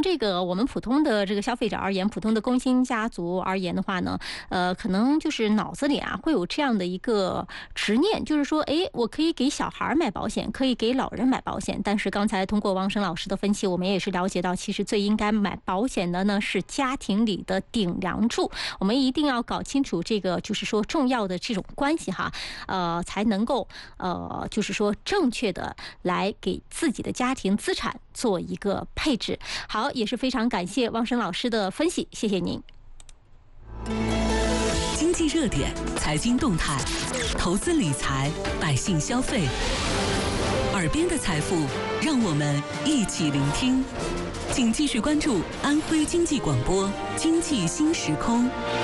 这个我们普通的这个消费者而言，普通的工薪家族而言的话呢，可能就是脑子里会有这样的一个执念，就是说，我可以给小孩买保险，可以给老人买保险，但是刚才通过汪生老师的分析，我们也是了解到，其实最应该买保险的呢是家庭里的顶梁柱，我们一定要搞清楚这个就是说重要的这种关系哈，才能够就是说正确的来给自己的家庭资产做一个配置。好，也是非常感谢汪生老师的分析，谢谢您。 经济热点、财经动态、投资理财、百姓消费，耳边的财富，让我们一起聆听。请继续关注安徽经济广播《经济新时空》。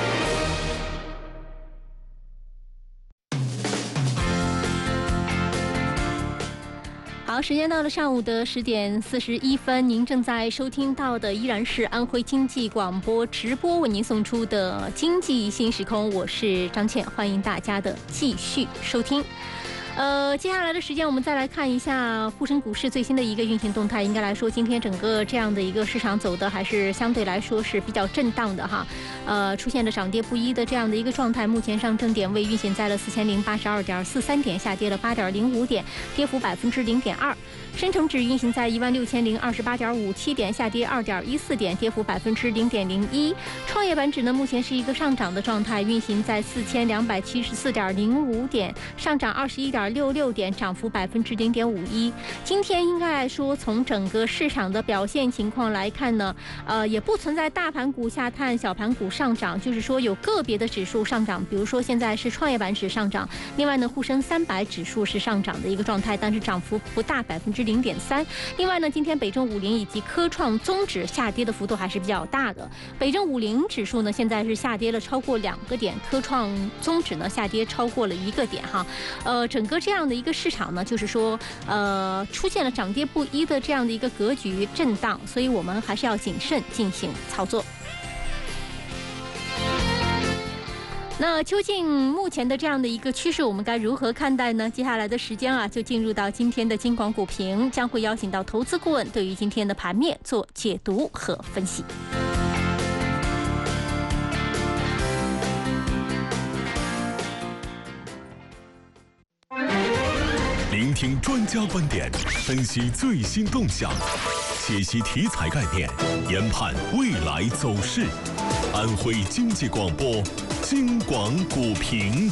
好，时间到了上午的10点41分，您正在收听到的依然是安徽经济广播直播为您送出的《经济新时空》，我是张倩，欢迎大家的继续收听。接下来的时间我们再来看一下沪深股市最新的一个运行动态。应该来说，今天整个这样的一个市场走的还是相对来说是比较震荡的哈。出现了涨跌不一的这样的一个状态。目前上证点位运行在了4082.43点，下跌了8.05点，跌幅0.2%。深成指运行在16028.57点，下跌2.14点，跌幅0.01%。创业板指呢，目前是一个上涨的状态，运行在4274.05点，上涨21.66点，涨幅0.51%。今天应该来说，从整个市场的表现情况来看呢，也不存在大盘股下探、小盘股上涨，就是说有个别的指数上涨，比如说现在是创业板指上涨，另外呢，沪深300指数是上涨的一个状态，但是涨幅不大，0.3%。另外呢，今天北证50以及科创综指下跌的幅度还是比较大的。北证50指数呢，现在是下跌了超过2个点，科创综指呢下跌超过了1个点哈。整个这样的一个市场呢，就是说出现了涨跌不一的这样的一个格局震荡，所以我们还是要谨慎进行操作。那究竟目前的这样的一个趋势，我们该如何看待呢？接下来的时间就进入到今天的金广股评，将会邀请到投资顾问对于今天的盘面做解读和分析。 聆听专家观点，分析最新动向，解析题材概念，研判未来走势。安徽经济广播金广股评。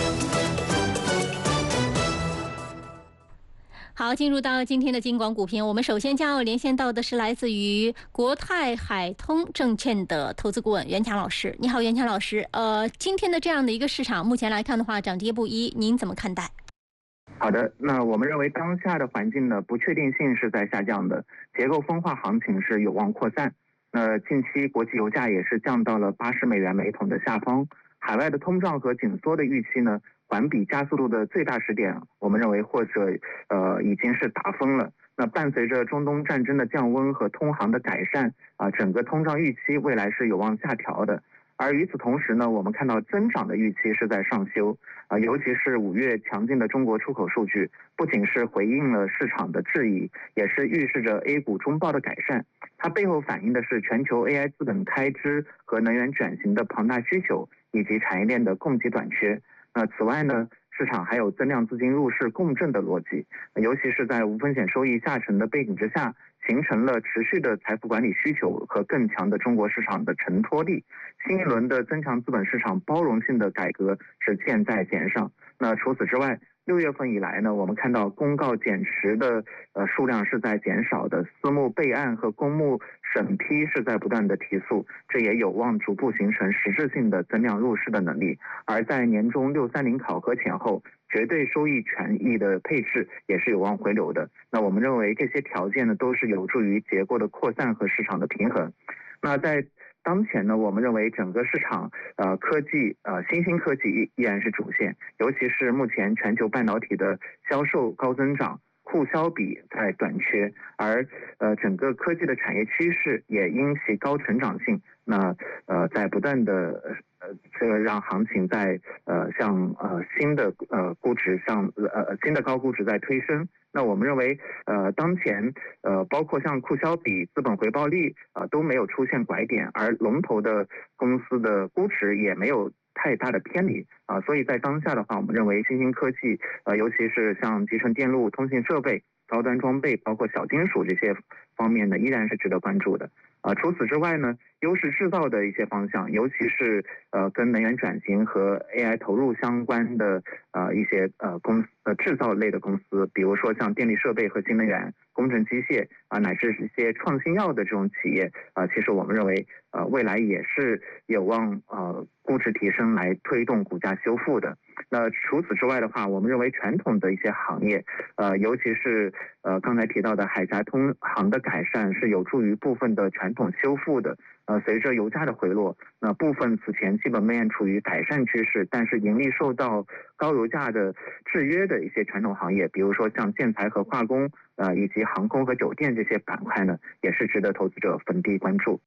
好，进入到今天的金广股评，我们首先将要连线到的是来自于国泰海通证券的投资顾问袁强老师。你好，袁强老师。今天的这样的一个市场，目前来看的话，涨跌不一，您怎么看待？ 好的，那我们认为当下的环境呢，不确定性是在下降的，结构分化行情是有望扩散。近期国际油价也是降到了80美元每桶的下方，海外的通胀和紧缩的预期呢，环比加速度的最大时点，我们认为或者已经是达峰了。那伴随着中东战争的降温和通航的改善整个通胀预期未来是有望下调的。而与此同时呢，我们看到增长的预期是在上修尤其是5月强劲的中国出口数据，不仅是回应了市场的质疑，也是预示着 A 股中报的改善。它背后反映的是全球 AI 资本开支和能源转型的庞大需求，以及产业链的供给短缺。此外呢，市场还有增量资金入市共振的逻辑，尤其是在无风险收益下沉的背景之下，形成了持续的财富管理需求和更强的中国市场的承托力。新一轮的增强资本市场包容性的改革是箭在弦上。那除此之外，6月份以来呢，我们看到公告减持的数量是在减少的，私募备案和公募审批是在不断的提速，这也有望逐步形成实质性的增量入市的能力。而在年终630考核前后，绝对收益权益的配置也是有望回流的。那我们认为这些条件呢，都是有助于结构的扩散和市场的平衡。那在当前呢，我们认为整个市场科技新兴科技依然是主线，尤其是目前全球半导体的销售高增长，库销比在短缺，而整个科技的产业趋势也因其高成长性，在不断的这个让行情在向新的估值新的高估值在推升。那我们认为当前包括像库销比、资本回报率都没有出现拐点，而龙头的公司的估值也没有太大的偏离所以在当下的话，我们认为新兴科技尤其是像集成电路、通信设备、高端装备，包括小金属这些方面呢，依然是值得关注的。除此之外呢，优势制造的一些方向，尤其是跟能源转型和 AI 投入相关的一些制造类的公司，比如说像电力设备和新能源、工程机械乃至一些创新药的这种企业其实我们认为未来也是有望估值提升来推动股价修复的。那除此之外的话，我们认为传统的一些行业尤其是刚才提到的海峡通航的改善，是有助于部分的传统修复的。随着油价的回落，那部分此前基本面处于改善趋势，但是盈利受到高油价的制约的一些传统行业，比如说像建材和化工以及航空和酒店这些板块呢，也是值得投资者逢低关注。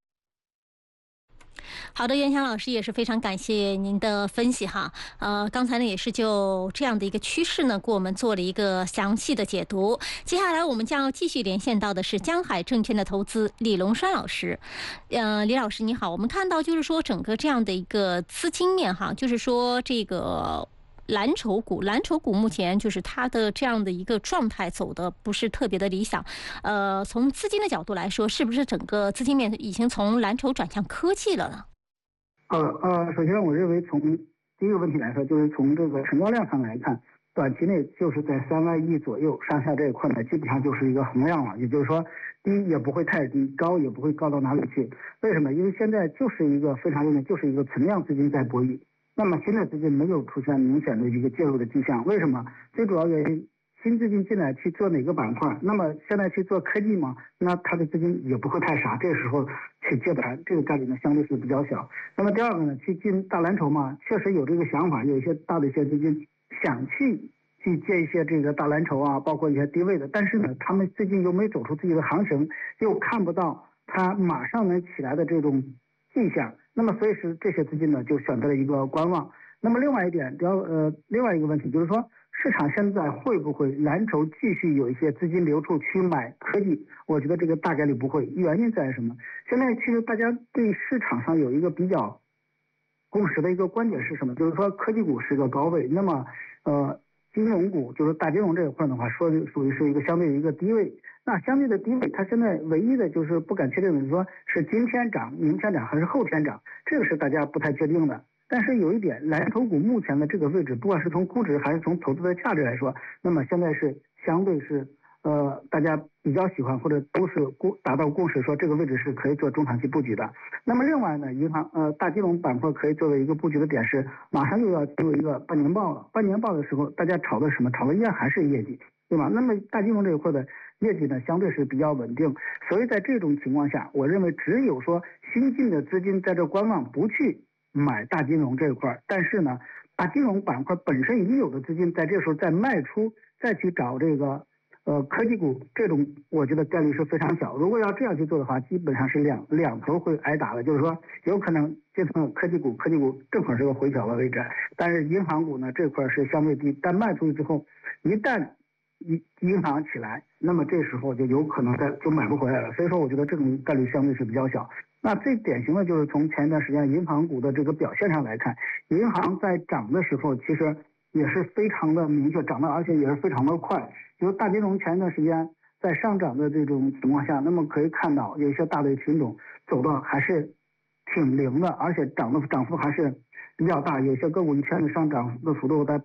好的，袁强老师也是非常感谢您的分析哈。刚才呢也是就这样的一个趋势呢，给我们做了一个详细的解读。接下来我们将要继续连线到的是江海证券的投资李龙山老师。李老师你好，我们看到就是说整个这样的一个资金面哈，就是说这个蓝筹股目前就是它的这样的一个状态走的不是特别的理想。从资金的角度来说，是不是整个资金面已经从蓝筹转向科技了呢？ 首先我认为从第一个问题来说，就是从这个成交量上来看，短期内就是在3万亿左右上下这一块呢，基本上就是一个衡量了。也就是说，低也不会太低，高也不会高到哪里去。为什么？因为现在就是一个非常认为就是一个存量资金在博弈。那么新的资金没有出现明显的一个介入的迹象。为什么？最主要原因，新资金进来去做哪个板块？那么现在去做科技嘛，那它的资金也不会太傻，这个时候去接盘，这个概率呢相对是比较小。那么第二个呢，去进大蓝筹嘛，确实有这个想法，有一些大的一些资金想去接一些这个大蓝筹包括一些低位的，但是呢，他们最近又没走出自己的行情，又看不到它马上能起来的这种迹象，那么所以是这些资金呢就选择了一个观望。那么另外一点，另外一个问题就是说，市场现在会不会蓝筹继续有一些资金流出去买科技？我觉得这个大概率不会。原因在于什么？现在其实大家对市场上有一个比较共识的一个观点是什么？就是说科技股是个高位，那么金融股就是大金融这一块的话，属于是一个相对一个低位。那相对的低位，它现在唯一的就是不敢确定的是说是今天涨、明天涨还是后天涨，这个是大家不太确定的。但是有一点，蓝筹股目前的这个位置，不管是从估值还是从投资的价值来说，那么现在是相对是大家比较喜欢或者都是达到共识，说这个位置是可以做中长期布局的。那么另外呢，银行大金融板块可以作为一个布局的点是，马上又要进入一个半年报了。半年报的时候，大家炒的什么？炒的依然还是业绩，对吧？那么大金融这一块的业绩呢，相对是比较稳定。所以在这种情况下，我认为只有说新进的资金在这观望，不去买大金融这一块，但是呢，大金融板块本身已有的资金在这时候再卖出，再去找这个科技股，这种我觉得概率是非常小。如果要这样去做的话，基本上是两头会挨打的，就是说有可能这层科技股正好是个回调的位置，但是银行股呢这块是相对低，但卖出去之后，一旦银行起来，那么这时候就有可能就买不回来了。所以说我觉得这种概率相对是比较小。那最典型的就是从前一段时间银行股的这个表现上来看，银行在涨的时候其实也是非常的明确，涨的而且也是非常的快。就是大金融前一段时间在上涨的这种情况下，那么可以看到有一些大的品种走的还是挺灵的，而且涨幅还是比较大，有些个股一天的上涨的幅度在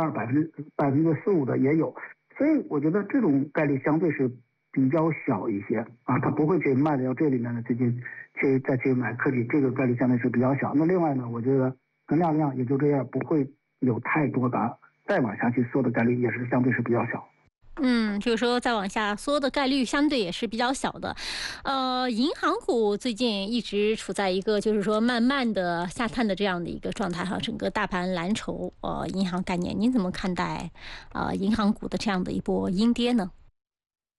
2%、4%-5%的也有。所以我觉得这种概率相对是比较小一些它不会去卖掉这里面的资金再去买科技，这个概率相对是比较小。那另外呢，我觉得衡量也就这样，不会有太多的再往下去缩的概率也是相对是比较小。 就是说再往下缩的概率相对也是比较小的。银行股最近一直处在一个就是说慢慢的下探的这样的一个状态哈，整个大盘蓝筹银行概念，您怎么看待银行股的这样的一波阴跌呢？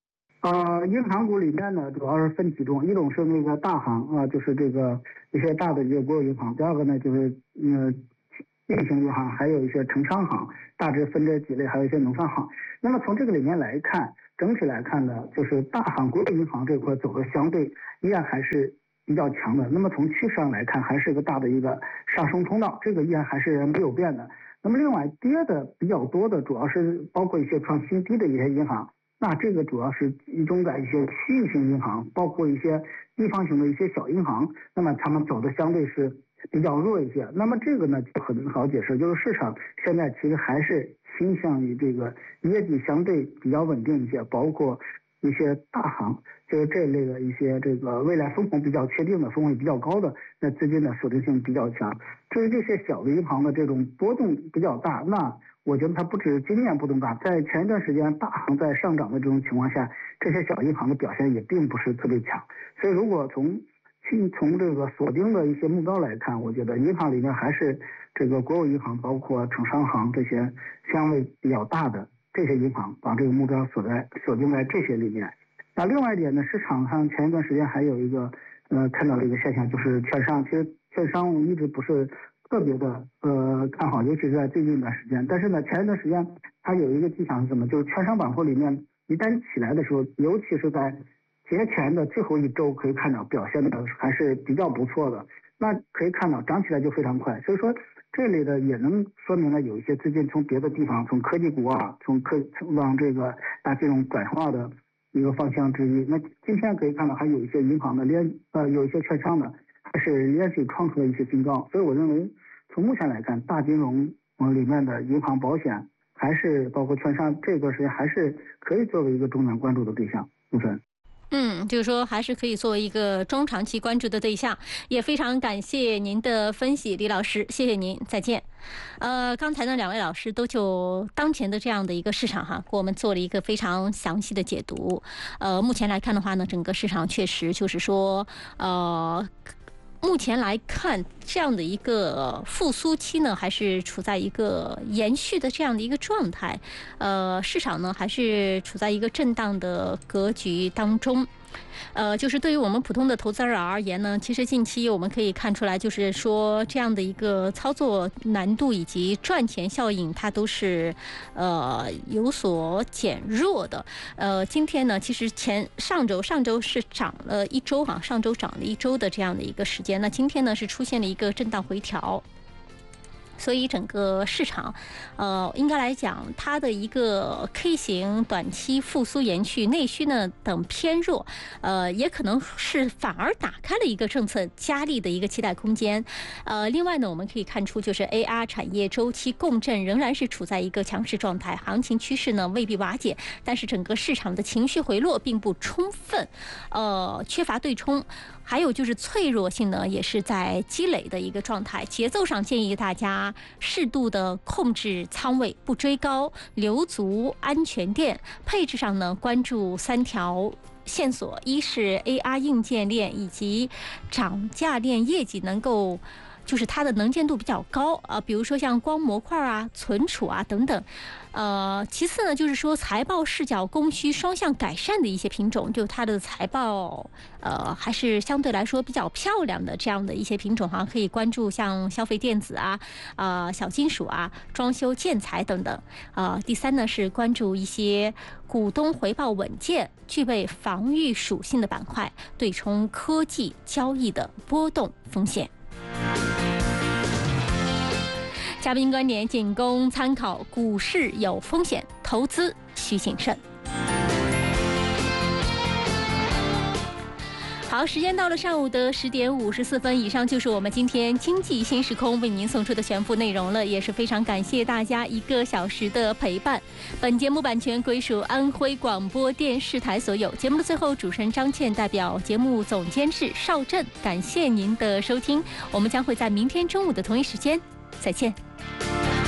银行股里面呢，主要是分几种，一种是那个大行啊，就是这个一些大的一些国有银行；第二个呢，就是运行银行，还有一些城商行，大致分这几类，还有一些农商行。那么从这个里面来看，整体来看呢，就是大行国有银行这块走的相对依然还是比较强的。那么从趋势上来看，还是一个大的一个上升通道，这个依然还是没有变的。那么另外跌的比较多的，主要是包括一些创新低的一些银行。那这个主要是集中在一些区域性银行，包括一些地方型的一些小银行，那么他们走的相对是比较弱一些。那么这个呢就很好解释，就是市场现在其实还是倾向于这个业绩相对比较稳定一些，包括一些大行，就是这一类的一些这个未来分红比较确定的、分红比较高的，那资金的锁定性比较强。至于这些小的银行的这种波动比较大，那我觉得它不止今年波动大，在前一段时间大行在上涨的这种情况下，这些小银行的表现也并不是特别强。所以如果从这个锁定的一些目标来看，我觉得银行里面还是这个国有银行，包括城商行这些相对比较大的这些银行，把这个目标锁定在这些里面。那另外一点呢，市场上前一段时间还有一个看到了一个现象，就是券商。其实券商我一直不是特别的看好，尤其是在最近一段时间。但是呢，前一段时间它有一个迹象是什么？就是券商板块里面一旦起来的时候，尤其是在节前的最后一周，可以看到表现的还是比较不错的。那可以看到涨起来就非常快，所以说这类的也能说明了有一些资金从别的地方，从科技股啊，往这个大金融转化的一个方向之一。那今天可以看到还有一些银行的有一些券商的还是连续创出了一些新高。所以我认为从目前来看，大金融里面的银行、保险还是包括券商，这段时间还是可以作为一个重点关注的对象。主持人。 就是说还是可以作为一个中长期关注的对象，也非常感谢您的分析，李老师，谢谢您，再见。刚才呢，两位老师都就当前的这样的一个市场给我们做了一个非常详细的解读。目前来看的话呢，整个市场确实就是说，目前来看，这样的一个复苏期呢，还是处在一个延续的这样的一个状态。市场呢，还是处在一个震荡的格局当中。就是对于我们普通的投资者而言呢，其实近期我们可以看出来，就是说这样的一个操作难度以及赚钱效应，它都是有所减弱的。今天呢，其实上周是涨了一周上周涨了一周的这样的一个时间，那今天呢是出现了一个震荡回调。所以整个市场，应该来讲，它的一个 K 型短期复苏延续，内需呢等偏弱，也可能是反而打开了一个政策加力的一个期待空间。另外呢，我们可以看出，就是 AR 产业周期共振仍然是处在一个强势状态，行情趋势呢未必瓦解，但是整个市场的情绪回落并不充分，缺乏对冲。还有就是脆弱性呢，也是在积累的一个状态。节奏上建议大家适度的控制仓位，不追高，留足安全垫。配置上呢，关注3条线索：一是 AR 硬件链以及涨价链业绩能够，就是它的能见度比较高比如说像光模块存储等等。其次呢，就是说财报视角供需双向改善的一些品种，就它的财报还是相对来说比较漂亮的这样的一些品种可以关注像消费电子小金属装修建材等等。第三呢是关注一些股东回报稳健、具备防御属性的板块，对冲科技交易的波动风险。嘉宾观点仅供参考，股市有风险，投资需谨慎。好，时间到了上午的10点54分，以上就是我们今天经济新时空为您送出的全部内容了，也是非常感谢大家1个小时的陪伴。本节目版权归属安徽广播电视台所有。节目的最后，主持人张倩代表节目总监制邵振，感谢您的收听，我们将会在明天中午的同一时间再见。